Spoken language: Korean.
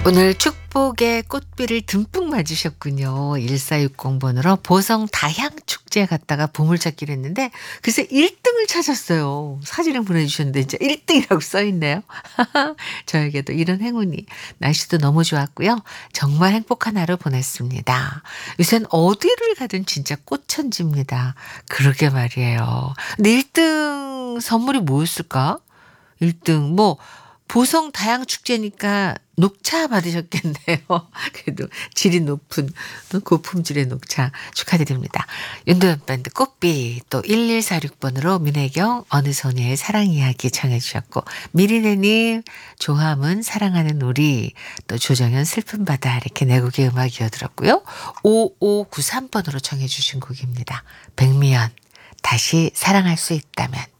오늘 축복의 꽃비를 듬뿍 맞으셨군요. 1460번으로 보성 다향축제 갔다가 보물찾기를 했는데 글쎄 1등을 찾았어요. 사진을 보내주셨는데 진짜 1등이라고 써있네요. 저에게도 이런 행운이. 날씨도 너무 좋았고요. 정말 행복한 하루 보냈습니다. 요새는 어디를 가든 진짜 꽃천지입니다. 그러게 말이에요. 근데 1등 선물이 뭐였을까? 1등 보성 다향축제니까 녹차 받으셨겠네요. 그래도 질이 높은 고품질의 녹차 축하드립니다. 윤도현 밴드 꽃비 또 1146번으로 민혜경 어느 소녀의 사랑 이야기 청해 주셨고 미리네님 조함은 사랑하는 우리 또 조정현 슬픈 바다 이렇게 네 곡의 음악 이어들었고요. 5593번으로 청해 주신 곡입니다. 백미연 다시 사랑할 수 있다면